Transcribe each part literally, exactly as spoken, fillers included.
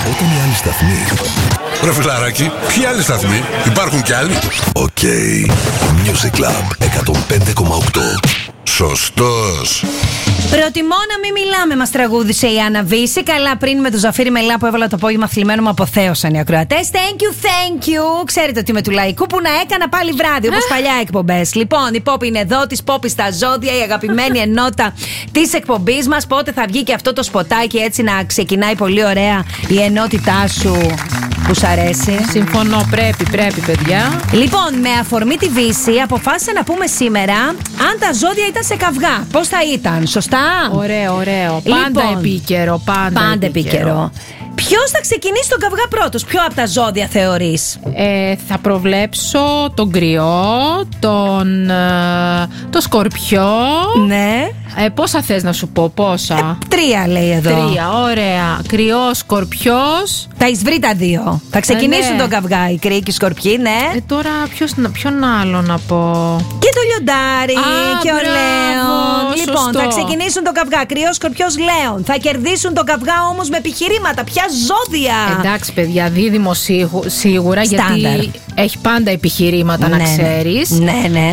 Όταν οι άλλοι σταθμοί. Ρε φιλαράκι, ποιοι άλλοι σταθμοί, υπάρχουν κι άλλοι. Οκ. Okay. Music Club εκατόν πέντε κόμμα οκτώ. Σωστός. Προτιμώ να μην μιλάμε, μας τραγούδισε η Άννα Βύση. Καλά, πριν με τον Ζαφύρι Μελά που έβαλα το απόγευμα θλιμμένο, μου αποθέωσαν οι ακροατές. Thank you, thank you. Ξέρετε ότι είμαι του λαϊκού που να έκανα πάλι βράδυ, όπως παλιά εκπομπές. Λοιπόν, η Πόπη είναι εδώ, της Πόπη στα ζώδια, η αγαπημένη ενότητα της εκπομπής μας. Πότε θα βγει και αυτό το σποτάκι έτσι να ξεκινάει πολύ ωραία η ενότητά σου που σ' αρέσει. Συμφωνώ, πρέπει, πρέπει, παιδιά. Λοιπόν, με αφορμή τη Βύση, αποφάσισα να πούμε σήμερα αν τα ζώδια ήταν σε καυγά. Πώς θα ήταν, σωστά? Ωραίο, ωραίο. Πάντα Λοιπόν, επίκαιρο, πάντα, πάντα επίκαιρο. επίκαιρο. Ποιος θα ξεκινήσει τον καυγά πρώτος, ποιο από τα ζώδια θεωρείς? Ε, θα προβλέψω τον Κρυό, τον ε, το Σκορπιό. Ναι. Ε, πόσα θες να σου πω, πόσα? Ε, τρία λέει εδώ. Τρία, ωραία. Κρυός, Σκορπιός. Θα εις βρει τα δύο. Θα ξεκινήσουν Ε, ναι. τον καυγά οι Κρύοι και οι Σκορπιοί, ναι. Ε, τώρα ποιος, ποιον άλλο να πω? Και το Λιοντάρι Α, και ο μπράβο, Λέων. Λοιπόν, σωστό. θα ξεκινήσουν τον καυγά. Κρυός, Σκορπιός, Λέων. Θα κερδίσουν τον καυγά όμως με επιχειρήματα. Ποια ζώδια? Εντάξει, παιδιά, δίδυμο σίγου- σίγουρα. Στάνταρ. Γιατί έχει πάντα επιχειρήματα, να Ναι, ναι. ξέρεις. Ναι, ναι.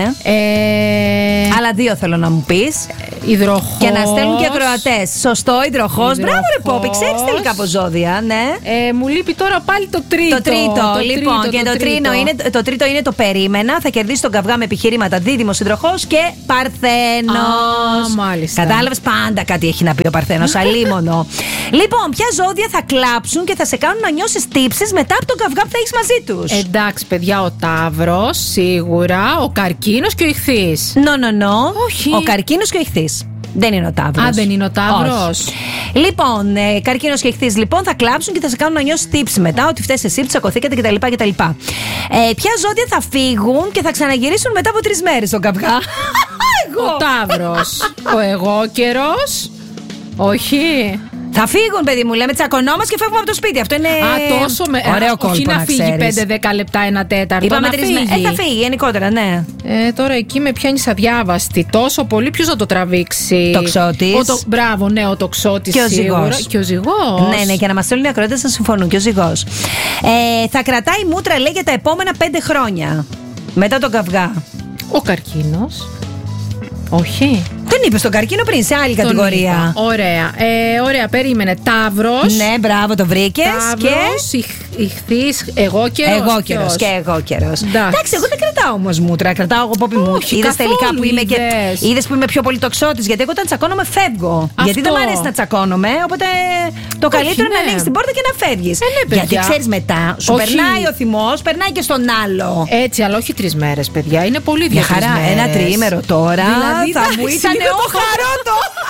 Ε, Άλλα δύο θέλω να μου πεις. υδροχός. Και να στέλνουν και ακροατές. Σωστό, υδροχός. Μπράβο, ρε Πόπη, ξέρεις τελικά από ζώδια, ναι. Ε, μου λείπει τώρα πάλι το τρίτο. Το τρίτο, Το λοιπόν. τρίτο, και το, το τρίτο τρίτο. είναι, το τρίτο είναι το περίμενα. Θα κερδίσει τον καυγά με επιχειρήματα δίδυμος, υδροχός και Παρθένος. Α, μάλιστα. Κατάλαβες, πάντα κάτι έχει να πει ο Παρθένος. Αλίμονο. Λοιπόν, ποια ζώδια θα κλάψουν και θα σε κάνουν να νιώσεις τύψεις μετά από τον καυγά που θα έχεις μαζί τους? Εντάξει, παιδιά, ο Ταύρος, σίγουρα. Ο Καρκίνος και ο Ιχθύς. Νο, νο, νο. Όχι. Ο Καρκίνος και ο Ιχθύς. Δεν είναι ο Ταύρος. Α, δεν είναι ο Ταύρος. Όχι. Λοιπόν, ε, Καρκίνος και Ιχθύς λοιπόν θα κλάψουν και θα σε κάνουν να νιώσεις τύψη μετά, ότι φταίς εσύ, τσακωθήκατε κτλ. κτλ. Ε, ποια ζώδια θα φύγουν και θα ξαναγυρίσουν μετά από τρεις μέρες στον καυγά? Εγώ. Ο Ταύρος. Ο εγώκερος. Όχι. Θα φύγουν, παιδί μου, λέμε τσακωνόμαστε και φεύγουμε από το σπίτι. Αυτό είναι. Α, τόσο με. Ωραίο α, κόλπο, όχι να φύγει ξέρεις. πέντε δέκα λεπτά, ένα τέταρτο. Είπαμε να τρεις φύγει. μέρες. Ε, θα φύγει γενικότερα, ναι. Ε, τώρα εκεί με πιάνει αδιάβαστη. Τόσο πολύ, ποιος θα το τραβήξει? Τοξότης. Ο το, μπράβο, ναι, ο τοξότης. Και ο σίγουρα. ζυγός. Και ο ζυγός. Ναι, ναι, και να μας στέλνουν οι ακροατές να συμφωνούν. Και ο ζυγός. Ε, θα κρατάει μούτρα, λέει, για τα επόμενα πέντε χρόνια. Μετά τον καυγά. Ο καρκίνος. Όχι. Τον είπε στον καρκίνο πριν, σε άλλη Τον κατηγορία. είπα. Ωραία. Ε, ωραία, περίμενε. Ταύρος. Ναι, μπράβο, το βρήκε. Ταύρος, Και. Ιχθύς, εγώ καιρός. Εγώ καιρό και εγώ καιρό. Εντάξει, εγώ δεν κρατάω όμω μούτρα. Κρατάω εγώ Πόπη μου. Όχι, Είδες τελικά καθόλου που είμαι και. είδες. Είδες που είμαι πιο πολύ τοξότης. Γιατί εγώ όταν τσακώνομαι φεύγω. Αυτό. Γιατί δεν μου αρέσει να τσακώνομαι. Οπότε το Όχι, καλύτερο είναι να ναι. ανοίξει την πόρτα και να φεύγει. Ε, ναι, παιδιά. Γιατί ξέρει μετά, σου Όχι. περνάει ο θυμό, περνάει και στον άλλο. Έτσι, αλλά όχι τρεις μέρες, παιδιά. Είναι πολύ Για δύο-τρεις χαρά, μέρες. ένα τριήμερο τώρα Δηλαδή, θα εντάξει, μου ήταν είναι το ο χαρότο.